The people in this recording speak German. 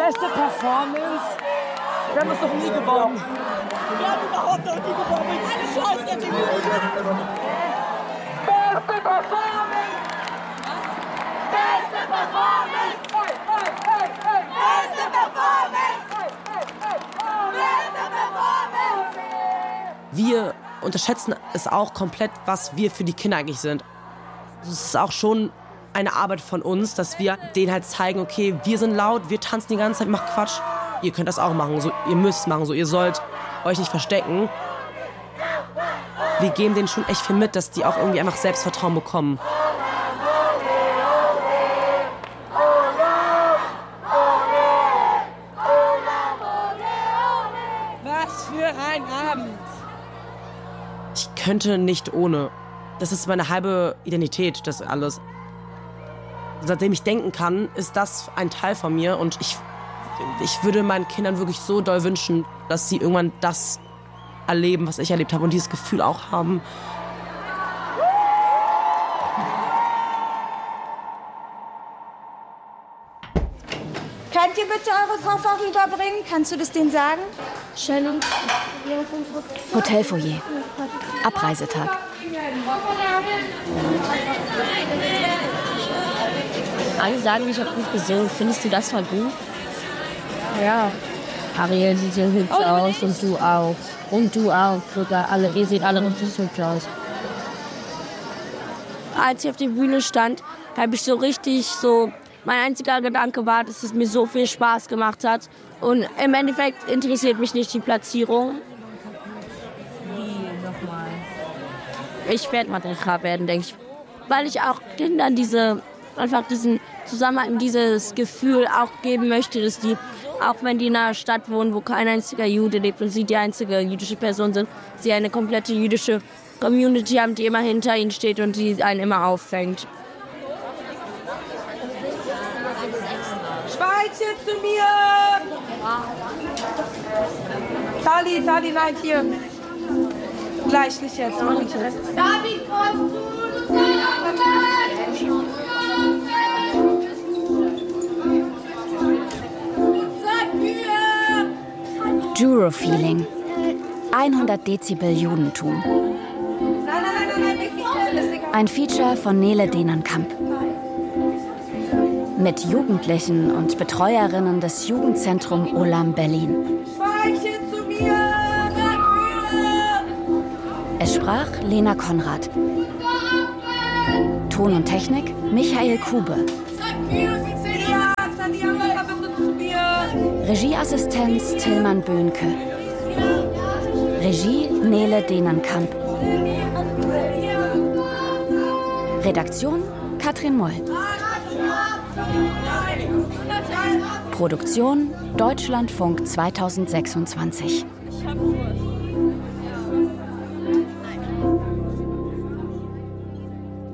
Beste Performance? Wir haben es doch nie gewonnen. Wir haben überhaupt noch nie gewonnen. Eine Scheißkategorie. Beste Performance! Beste Performance! Beste Performance! Beste Performance! Wir unterschätzen es auch komplett, was wir für die Kinder eigentlich sind. Es ist auch schon eine Arbeit von uns, dass wir denen halt zeigen, okay, wir sind laut, wir tanzen die ganze Zeit, macht Quatsch. Ihr könnt das auch machen, so, ihr müsst es machen, so, ihr sollt euch nicht verstecken. Wir geben denen schon echt viel mit, dass die auch irgendwie einfach Selbstvertrauen bekommen. Was für ein Abend! Ich könnte nicht ohne. Das ist meine halbe Identität, das alles. Seitdem ich denken kann, ist das ein Teil von mir. Und ich würde meinen Kindern wirklich so doll wünschen, dass sie irgendwann das erleben, was ich erlebt habe und dieses Gefühl auch haben. Könnt ihr bitte eure Koffer rüberbringen? Kannst du das denen sagen? Hotelfoyer. Abreisetag. Alle sagen, ich habe gut gesungen. Findest du das voll gut? Ja. Ariel sieht sehr hübsch aus und du auch. Und du auch. Sogar alle, ihr seht alle richtig hübsch aus. Als ich auf der Bühne stand, habe ich so richtig so... Mein einziger Gedanke war, dass es mir so viel Spaß gemacht hat. Und im Endeffekt interessiert mich nicht die Platzierung. Wie nochmal? Ich werde Matriarchat werden, denke ich. Weil ich auch Kindern diesen Zusammenhalt, dieses Gefühl auch geben möchte, dass die, auch wenn die in einer Stadt wohnen, wo kein einziger Jude lebt und sie die einzige jüdische Person sind, sie eine komplette jüdische Community haben, die immer hinter ihnen steht und die einen immer auffängt. Schweiz jetzt zu mir! Tali, nein, hier. Gleich, nicht jetzt, mach ich jetzt. David, Juro-Feeling. 100 Dezibel Judentum. Ein Feature von Nele Denenkamp. Mit Jugendlichen und Betreuerinnen des Jugendzentrum Olam Berlin. Schweichen zu mir! Es sprach Lena Konrad. Ton und Technik Michael Kube. Regieassistenz Tillmann Böhnke. Regie Nele Denenkamp. Redaktion Katrin Moll. Produktion Deutschlandfunk 2026.